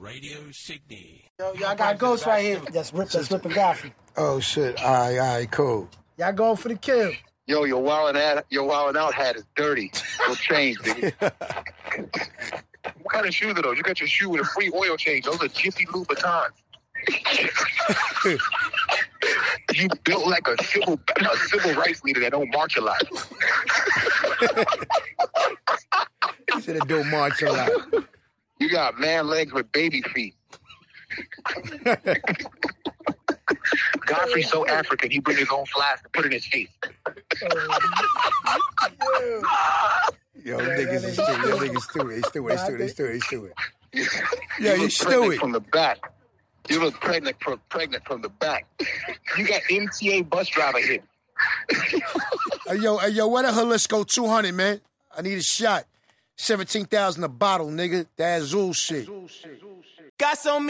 Radio Sydney. Yo, y'all got Ghost right here. That's ripping Godfrey. Oh, shit. All right, cool. Y'all going for the kill. Yo, your wildin' out hat is dirty. Go change, nigga. What kind of shoes are those? You got your shoe with a free oil change. Those are Jiffy Louboutins. You built like a civil rights leader that don't march a lot. He said it don't march a lot. You got man legs with baby feet. Godfrey's so African, he bring his own flask and put it in his face. Yo, niggas is stupid. Yo, niggas stupid. Yeah, you stupid. From the back. You look pregnant from the back. You got MTA bus driver here. Hey, yo, what a Jalisco 200, man. I need a shot. 17,000 a bottle, nigga. That Azul shit. Got so